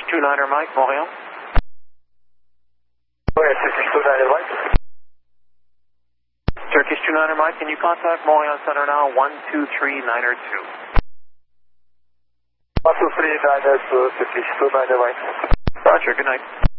29er Mike, Montreal. Turkish 29er Mike. Turkish 29er Mike, can you contact Montreal Center now, 123-9er 2. 123-9er 2, Turkish 29er Mike. Roger, good night.